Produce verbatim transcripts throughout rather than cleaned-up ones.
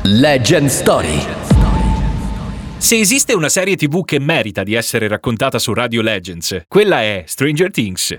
Legend Story. Se esiste una serie tivù che merita di essere raccontata su Radio Legends, quella è Stranger Things.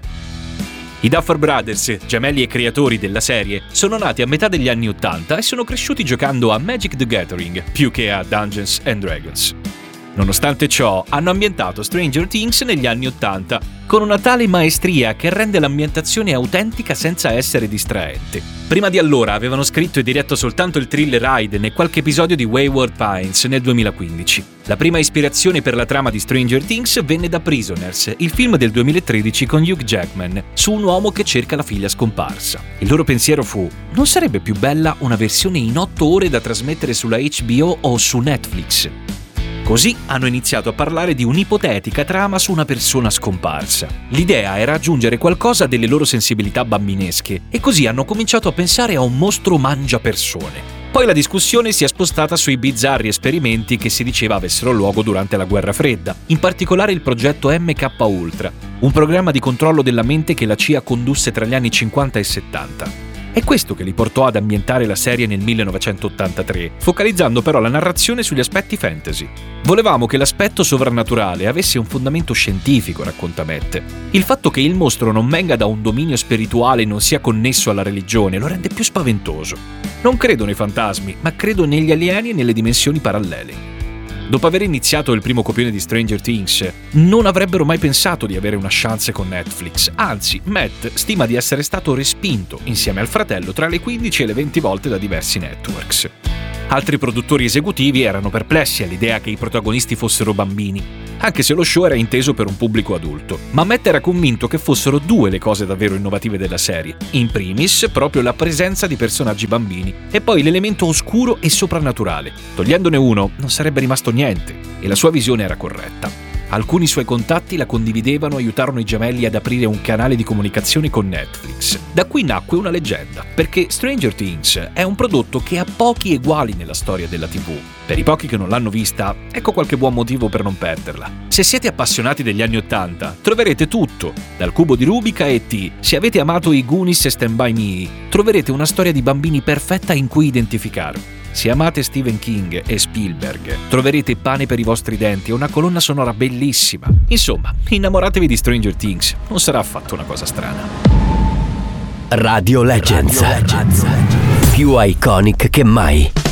I Duffer Brothers, gemelli e creatori della serie, sono nati a metà degli anni Ottanta e sono cresciuti giocando a Magic the Gathering più che a Dungeons and Dragons. Nonostante ciò, hanno ambientato Stranger Things negli anni Ottanta con una tale maestria che rende l'ambientazione autentica senza essere distraente. Prima di allora avevano scritto e diretto soltanto il thriller Raiden e qualche episodio di Wayward Pines nel duemilaquindici. La prima ispirazione per la trama di Stranger Things venne da Prisoners, il film del duemilatredici con Hugh Jackman, su un uomo che cerca la figlia scomparsa. Il loro pensiero fu: non sarebbe più bella una versione in otto ore da trasmettere sulla H B O o su Netflix? Così hanno iniziato a parlare di un'ipotetica trama su una persona scomparsa. L'idea era aggiungere qualcosa delle loro sensibilità bambinesche e così hanno cominciato a pensare a un mostro mangiapersone. Poi la discussione si è spostata sui bizzarri esperimenti che si diceva avessero luogo durante la Guerra Fredda, in particolare il progetto M K Ultra, un programma di controllo della mente che la C I A condusse tra gli anni cinquanta e settanta. È questo che li portò ad ambientare la serie nel millenovecentottantatré, focalizzando però la narrazione sugli aspetti fantasy. Volevamo che l'aspetto sovrannaturale avesse un fondamento scientifico, racconta Matt. Il fatto che il mostro non venga da un dominio spirituale e non sia connesso alla religione lo rende più spaventoso. Non credo nei fantasmi, ma credo negli alieni e nelle dimensioni parallele. Dopo aver iniziato il primo copione di Stranger Things, non avrebbero mai pensato di avere una chance con Netflix. Anzi, Matt stima di essere stato respinto, insieme al fratello, tra le quindici e le venti volte da diversi networks. Altri produttori esecutivi erano perplessi all'idea che i protagonisti fossero bambini, anche se lo show era inteso per un pubblico adulto. Ma Matt era convinto che fossero due le cose davvero innovative della serie. In primis, proprio la presenza di personaggi bambini, e poi l'elemento oscuro e soprannaturale. Togliendone uno, non sarebbe rimasto niente, e la sua visione era corretta. Alcuni suoi contatti la condividevano e aiutarono i gemelli ad aprire un canale di comunicazione con Netflix. Da qui nacque una leggenda, perché Stranger Things è un prodotto che ha pochi eguali nella storia della tivù. Per i pochi che non l'hanno vista, ecco qualche buon motivo per non perderla. Se siete appassionati degli anni Ottanta, troverete tutto, dal cubo di Rubik a E T. Se avete amato i Goonies e Stand By Me, troverete una storia di bambini perfetta in cui identificarvi. Se amate Stephen King e Spielberg, troverete pane per i vostri denti e una colonna sonora bellissima. Insomma, innamoratevi di Stranger Things, non sarà affatto una cosa strana. Radio Legends, Radio Legends. Più iconic che mai.